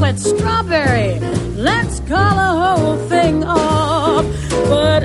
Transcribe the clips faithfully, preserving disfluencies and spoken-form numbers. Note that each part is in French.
chocolate, strawberry. Let's call the whole thing off. But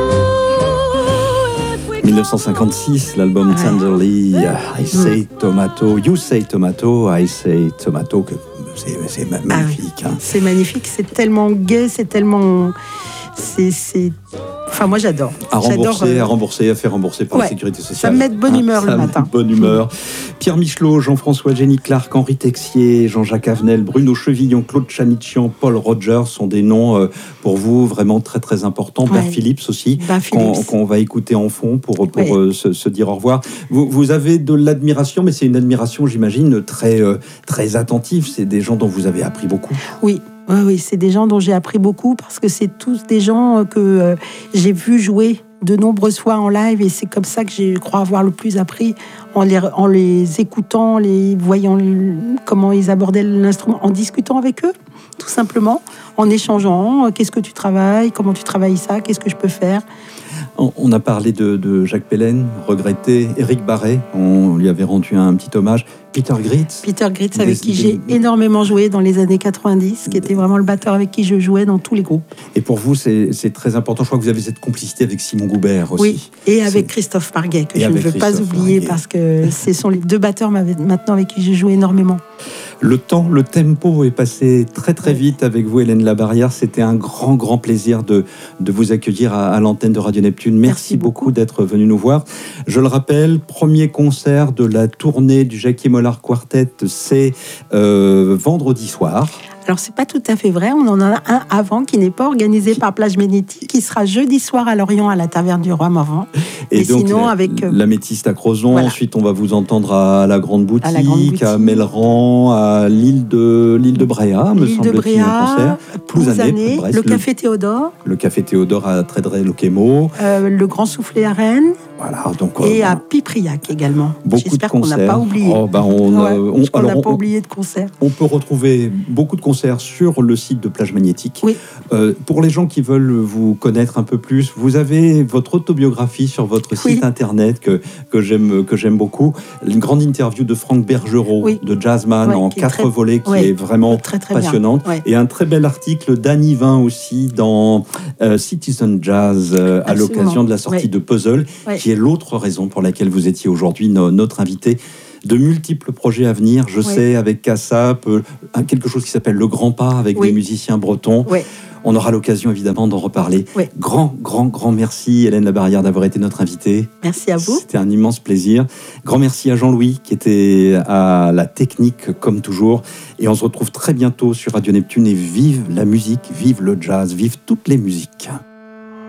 oh, if we dix-neuf cent cinquante-six, l'album Tenderly, I Say Tomato, You Say Tomato, I Say Tomato, que c'est, c'est magnifique. Ah oui. Hein. C'est magnifique, c'est tellement gai, c'est tellement... C'est, c'est... Enfin, moi, j'adore. À rembourser, j'adore, euh... à rembourser, à faire rembourser par ouais. la Sécurité sociale. Ça me met de bonne humeur hein, le matin. Bonne humeur. Pierre Michelot, Jean-François Jenny Clark, Henri Texier, Jean-Jacques Avenel, Bruno Chevillon, Claude Chamichian, Paul Rogers sont des noms euh, pour vous vraiment très très importants. Ouais. Bert Phillips aussi, Bert Phillips. Qu'on, qu'on va écouter en fond pour, pour ouais. euh, se, se dire au revoir. Vous, vous avez de l'admiration, mais c'est une admiration, j'imagine, très, euh, très attentive. C'est des gens dont vous avez appris beaucoup. Oui. Oui, oui, c'est des gens dont j'ai appris beaucoup parce que c'est tous des gens que euh, j'ai vu jouer de nombreuses fois en live et c'est comme ça que je crois avoir le plus appris en les, en les écoutant, les voyant comment ils abordaient l'instrument, en discutant avec eux, tout simplement, en échangeant. Qu'est-ce que tu travailles ? Comment tu travailles ça ? Qu'est-ce que je peux faire ? On a parlé de, de Jacques Pellen, regretté, Éric Barret, on lui avait rendu un petit hommage, Peter Gritz. Peter Gritz, avec des, qui j'ai des... énormément joué dans les années quatre-vingt-dix, qui était vraiment le batteur avec qui je jouais dans tous les groupes. Et pour vous, c'est, c'est très important, je crois que vous avez cette complicité avec Simon Goubert aussi. Oui, et avec c'est... Christophe Marguet, que et je ne veux pas oublier, Marguet. Parce que ce sont les deux batteurs maintenant avec qui je joue énormément. Le temps, le tempo est passé très très vite avec vous, Hélène Labarrière. C'était un grand grand plaisir de, de vous accueillir à, à l'antenne de Radio Neptune. Merci, Merci beaucoup. beaucoup d'être venu nous voir. Je le rappelle, premier concert de la tournée du Jackie Mollard Quartet, c'est euh, vendredi soir. Alors, c'est pas tout à fait vrai. On en a un avant qui n'est pas organisé par Plage Ménétique, qui sera jeudi soir à Lorient à la Taverne du Roi Morvan. Et, Et donc, sinon, la, avec... la Métiste à Crozon. Voilà. Ensuite, on va vous entendre à la Grande Boutique, à, la Grande Boutique. à Melran, à l'île de, l'île de Bréa, me semble-t-il, Bréa, un concert. Plouzané, Brest, le Café Théodore. Le Café Théodore à Trédré-Loquémo. Euh, le Grand Soufflet à Rennes. Voilà, donc, et euh, à Pipriac également. Beaucoup J'espère de concerts. qu'on n'a pas oublié. Oh, ben on ouais, on, on alors, n'a pas on, oublié de concerts. On peut retrouver beaucoup de concerts sur le site de Plage Magnétique. Oui. Euh, pour les gens qui veulent vous connaître un peu plus, vous avez votre autobiographie sur votre oui. site internet que, que, j'aime, que j'aime beaucoup. Une grande interview de Franck Bergerot, oui. de jazzman ouais, en quatre très, volets, qui ouais, est vraiment très, très passionnante. Ouais. Et un très bel article d'Annie Vin aussi dans euh, Citizen Jazz euh, à l'occasion de la sortie ouais. de Puzzle, ouais. qui est l'autre raison pour laquelle vous étiez aujourd'hui no, notre invité. De multiples projets à venir, je oui. sais, avec Cassap, euh, quelque chose qui s'appelle Le Grand Pas, avec oui. des musiciens bretons. Oui. On aura l'occasion, évidemment, d'en reparler. Oui. Grand, grand, grand merci, Hélène Labarrière, d'avoir été notre invitée. Merci à vous. C'était un immense plaisir. Grand merci à Jean-Louis, qui était à la technique, comme toujours. Et on se retrouve très bientôt sur Radio Neptune. Et vive la musique, vive le jazz, vive toutes les musiques.